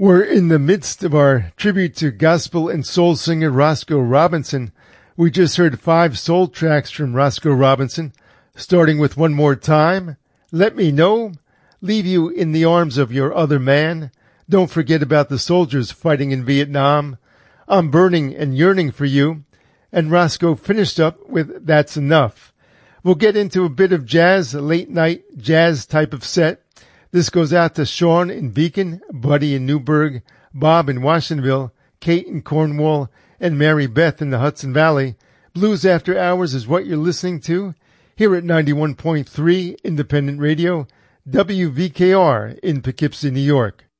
We're in the midst of our tribute to gospel and soul singer Roscoe Robinson. We just heard 5 soul tracks from Roscoe Robinson, starting with One More Time, Let Me Know, Leave You in the Arms of Your Other Man, Don't Forget About the Soldiers Fighting in Vietnam, I'm Burning and Yearning for You, and Roscoe finished up with That's Enough. We'll get into a bit of jazz, a late-night jazz type of set. This goes out to Sean in Beacon, Buddy in Newburgh, Bob in Washingtonville, Kate in Cornwall, and Mary Beth in the Hudson Valley. Blues After Hours is what you're listening to here at 91.3 Independent Radio, WVKR in Poughkeepsie, New York.